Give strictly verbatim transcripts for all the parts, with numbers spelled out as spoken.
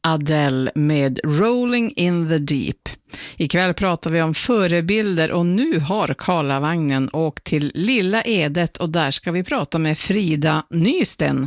Adele med Rolling in the Deep. Ikväll pratar vi om förebilder och nu har Karlavagnen åkt till Lilla Edet och där ska vi prata med Frida Nysten.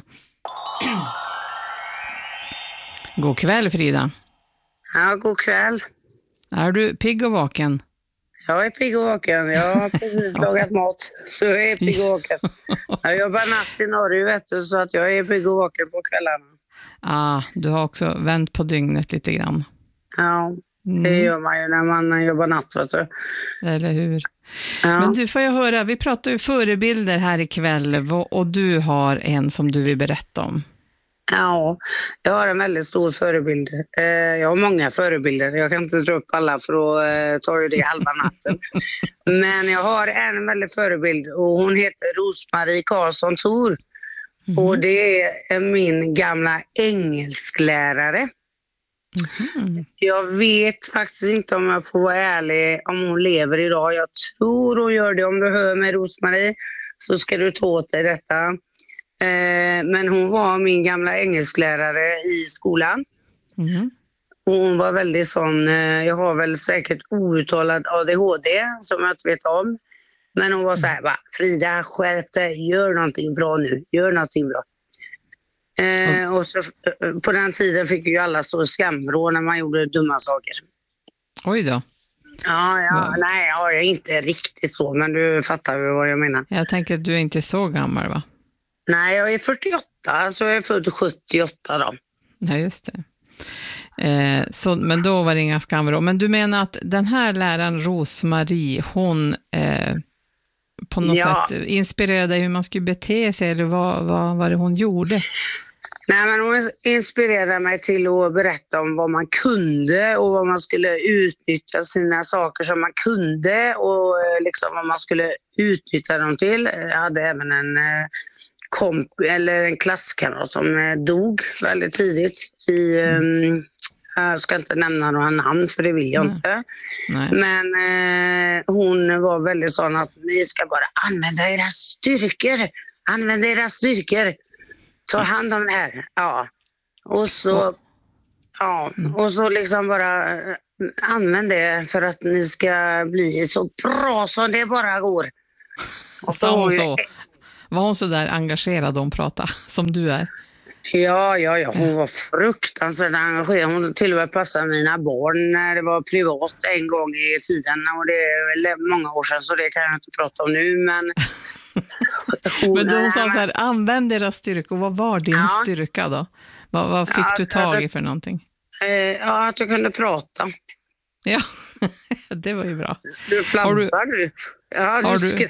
God kväll, Frida. Ja, god kväll. Är du pigg och vaken? Jag är pigg och vaken. Jag har precis lagat mat, så jag är pigg och vaken. Jag jobbar natt i Norge, vet du, så att jag är pigg och vaken på kvällarna. Ah, du har också vänt på dygnet lite grann. Ja, det Mm. gör man ju när man jobbar natt, vet du. Eller hur? Ja. Men du, får jag höra, vi pratar ju förebilder här ikväll och du har en som du vill berätta om. Ja, jag har en väldigt stor förebild. Eh, jag har många förebilder. Jag kan inte dra upp alla för då eh, tar ju det halva natten. Men jag har en väldigt förebild och hon heter Rosmarie Karlsson Thor. Mm. Och det är min gamla engelsklärare. Mm. Jag vet faktiskt inte, om jag får vara ärlig, om hon lever idag. Jag tror hon gör det. Om du hör mig, Rosmarie, så ska du ta åt dig detta. Men hon var min gamla engelsklärare i skolan. Mm. Och hon var väldigt sån, jag har väl säkert outtalad A D H D som jag inte vet om. Men hon var så här, va, Frida, skärp dig, gör någonting bra nu, gör någonting bra. Mm. Eh, och så, på den tiden fick ju alla stå i skamvrå när man gjorde dumma saker. Oj då. Ja, ja nej, ja, jag är inte riktigt så, men du fattar ju vad jag menar. Jag tänker att du är inte så gammal, va? Nej, jag är fyrtioåtta, så jag är född sjuttioåtta då. Ja, just det. Eh, så, men då var det inga skamvrå. Men du menar att den här läraren Rosmarie, hon eh, på något ja. sätt inspirerade hur man skulle bete sig, eller vad, vad var det hon gjorde? Nej, men hon inspirerade mig till att berätta om vad man kunde och vad man skulle utnyttja sina saker som man kunde och liksom vad man skulle utnyttja dem till. Jag hade även en komp eller en klasskamrat som dog väldigt tidigt i, mm. jag ska inte nämna några namn för det vill jag Nej. inte. Nej. Men eh, hon var väldigt sån att ni ska bara använda era styrkor, använda era styrkor, ta hand om det här. Ja. Och så ja, och så liksom bara eh, använd det för att ni ska bli så bra som det bara går. Och Sa hon så? Var hon så där engagerad om prata som du är? Ja, ja, ja. Hon var fruktansvärt engagerad. Hon till och med passade mina barn när det var privat en gång i tiden. Och det är väl många år sedan, så det kan jag inte prata om nu. Men, hon, men då hon sa så här, använd deras styrka. Och vad var din ja. styrka då? Vad, vad fick ja, du tag i alltså, för någonting? Eh, ja, att jag kunde prata. Ja, det var ju bra. Du flampar du? Ja, du, du... Sk...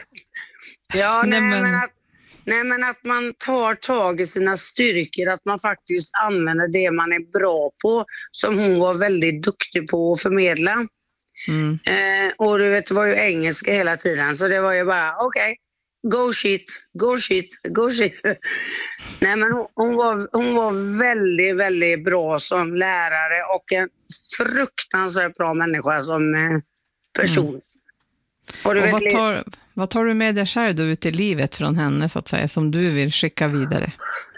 ja nej, nej, men... men att Nej, men att man tar tag i sina styrkor, att man faktiskt använder det man är bra på, som hon var väldigt duktig på att förmedla. Mm. Eh, och du vet, det var ju engelska hela tiden, så det var ju bara, okej, okay, go shit, go shit, go shit. Nej, men hon, hon, var, hon var väldigt, väldigt bra som lärare och en fruktansvärt bra människa som eh, person. Mm. Och, du och vet, vad, tar, vad tar du med dig själv då ut i livet från henne, så att säga, som du vill skicka vidare?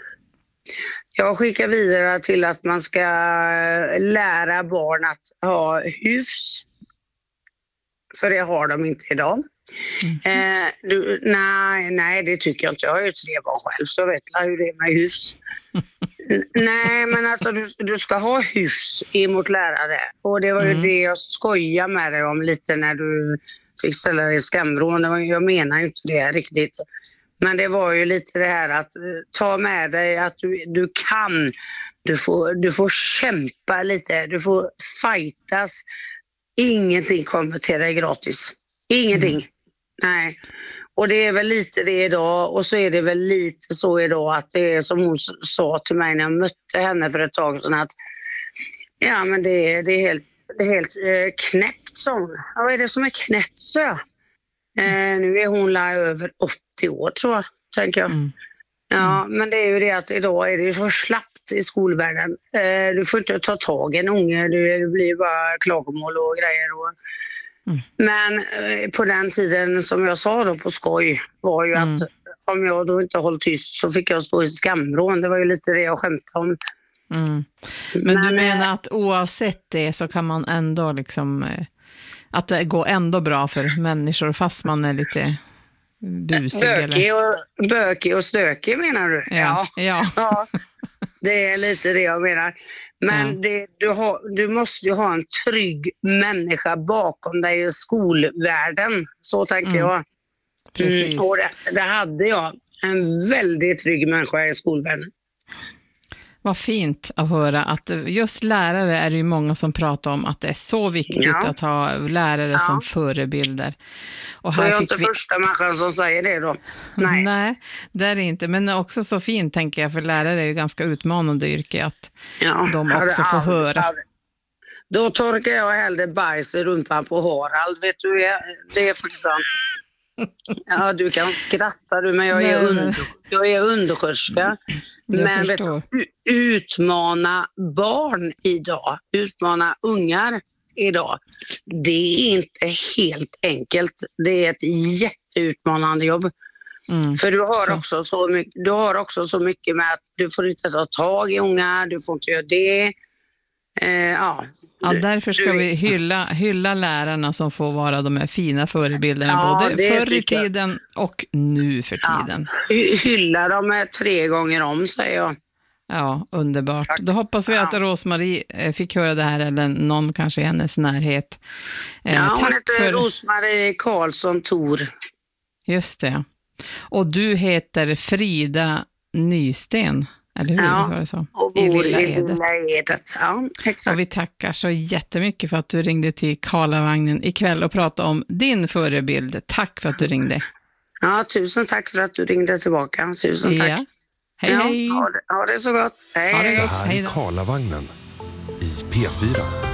Jag skickar vidare till att man ska lära barn att ha hyfs. För det har de inte idag. Mm. Eh, du, nej, nej, det tycker jag inte. Jag har ju tre barn själv, så jag vet hur det är med hyfs. Nej, men alltså du, du ska ha hyfs emot lärare. Och det var ju mm. det jag skojade med dig om lite när du fick ställa dig i skamvrån. Jag menar inte det riktigt. Men det var ju lite det här att ta med dig att du, du kan. Du får, du får kämpa lite. Du får fightas. Ingenting kommer till dig gratis. Ingenting. Mm. Nej. Och det är väl lite det idag. Och så är det väl lite så idag att det är som hon sa till mig när jag mötte henne för ett tag sedan, att ja, men det är, det är helt, det är helt eh, knäppt som. Ja, vad är det som är knäppt, så? Eh, nu är hon la över åttio år, tror jag, tänker jag. Mm. Ja, mm. Men det är ju det att idag är det så slappt i skolvärlden. Eh, du får inte ta tag i en unge, det blir bara klagomål och grejer. Och... Mm. Men eh, på den tiden, som jag sa då på skoj, var ju mm. att om jag då inte hållit tyst så fick jag stå i skamvrån. Det var ju lite det jag skämtade om. Mm. Men, Men du menar att oavsett det så kan man ändå liksom, att det går ändå bra för människor fast man är lite busig? Bökig och, bökig och stökig menar du? Ja. Ja. ja. ja. Det är lite det jag menar. Men ja. det, du, har, du måste ju ha en trygg människa bakom dig i skolvärlden. Så tänker mm. jag. Precis. Mm, och det, det hade jag. En väldigt trygg människa i skolvärlden. Vad fint att höra att just lärare är det ju många som pratar om att det är så viktigt ja. att ha lärare ja. som förebilder. Och här jag är fick inte vi... första människan som säger det då. Nej. Nej, det är det inte. Men också så fint tänker jag, för lärare är ju ganska utmanande yrke att ja. de också får aldrig, höra. Aldrig. Då torkar jag hellre bajs i rumpan på Harald, vet du, det är faktiskt sant. Ja, du kan skratta du, men jag är, Nej, under, jag är undersköterska. Men vet du, utmana barn idag, utmana ungar idag, det är inte helt enkelt. Det är ett jätteutmanande jobb. Mm. För du har, också så mycket, du har också så mycket med att du får inte ta tag i ungar, du får inte göra det. Eh, ja. Ja, därför ska du, vi hylla, hylla lärarna som får vara de här fina förebilderna, ja, både förr i tiden och nu för tiden. Ja, hylla dem tre gånger om, säger jag. Ja, underbart. Faktiskt. Då hoppas vi att ja. Rosmarie fick höra det här, eller någon kanske i hennes närhet. Eh, ja, hon tack heter för... Rosmarie Karlsson Thor. Just det. Och du heter Frida Nysten. Eller hur? Ja, var det så? Och bor i Lilla Edet. Lilla Edet. Ja, exakt. Och vi tackar så jättemycket för att du ringde till Karlavagnen ikväll och pratade om din förebild. Tack för att du ringde. Ja, tusen tack för att du ringde tillbaka. Tusen tack. Ja. Hej, ja, hej. Ha det, ha det så gott. Hej, hej. Det här är Karlavagnen i P fyra.